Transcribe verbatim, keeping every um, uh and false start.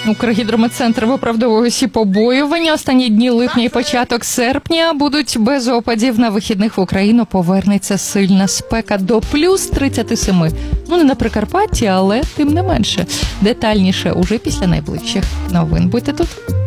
Укргідрометцентр виправдовує усі побоювання. Останні дні липня і початок серпня будуть без опадів. На вихідних в Україну повернеться сильна спека до плюс тридцять сім. Ну, не на Прикарпатті, але тим не менше. Детальніше уже після найближчих новин. Будьте тут.